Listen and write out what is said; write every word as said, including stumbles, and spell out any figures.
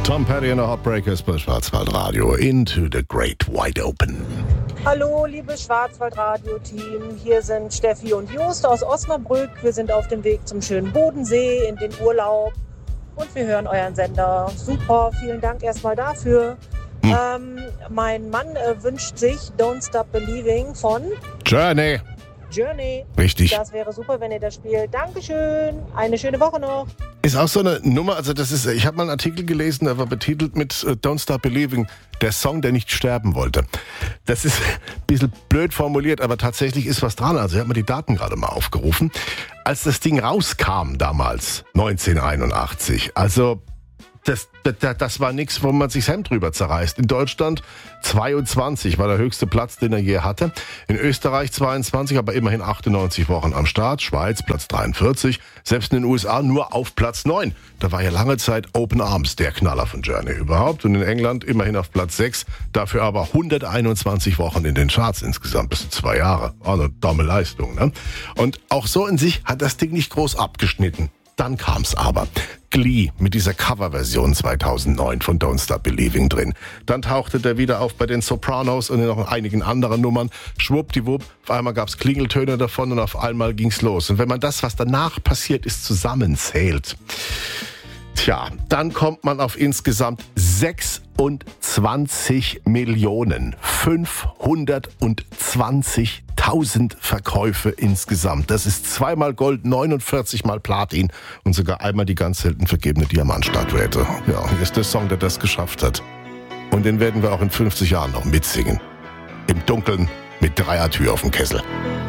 Tom Petty and the Heartbreakers bei Schwarzwaldradio. Into the Great Wide Open. Hallo, liebes Schwarzwaldradio-Team. Hier sind Steffi und Just aus Osnabrück. Wir sind auf dem Weg zum schönen Bodensee in den Urlaub. Und wir hören euren Sender. Super, vielen Dank erstmal dafür. Hm. Ähm, mein Mann äh, wünscht sich Don't Stop Believing von Journey. Journey. Richtig. Das wäre super, wenn ihr das spielt. Dankeschön. Eine schöne Woche noch. Ist auch so eine Nummer, also das ist, ich habe mal einen Artikel gelesen, der war betitelt mit uh, Don't Stop Believing, der Song, der nicht sterben wollte. Das ist ein bisschen blöd formuliert, aber tatsächlich ist was dran. Also ich habe mir die Daten gerade mal aufgerufen. Als das Ding rauskam damals, neunzehnhunderteinundachtzig, also Das, das, das war nichts, wo man sich das Hemd drüber zerreißt. In Deutschland zweiundzwanzig war der höchste Platz, den er je hatte. In Österreich zweiundzwanzig, aber immerhin achtundneunzig Wochen am Start. Schweiz Platz dreiundvierzig. Selbst in den U S A nur auf Platz neun. Da war ja lange Zeit Open Arms der Knaller von Journey überhaupt. Und in England immerhin auf Platz sechs. Dafür aber hunderteinundzwanzig Wochen in den Charts insgesamt. Das sind zwei Jahre. Also dumme Leistung, ne? Und auch so in sich hat das Ding nicht groß abgeschnitten. Dann kam's aber. Glee mit dieser Coverversion zweitausendneun von Don't Stop Believing drin. Dann tauchte der wieder auf bei den Sopranos und in noch einigen anderen Nummern. Schwuppdiwupp, auf einmal gab's Klingeltöne davon und auf einmal ging's los. Und wenn man das, was danach passiert ist, zusammenzählt, tja, dann kommt man auf insgesamt sechsundzwanzig Millionen fünfhundertzwanzigtausend Verkäufe insgesamt. Das ist zweimal Gold, neunundvierzig Mal Platin und sogar einmal die ganz selten vergebene Diamantstatuette. Ja, hier ist der Song, der das geschafft hat. Und den werden wir auch in fünfzig Jahren noch mitsingen. Im Dunkeln mit Dreiertür auf dem Kessel.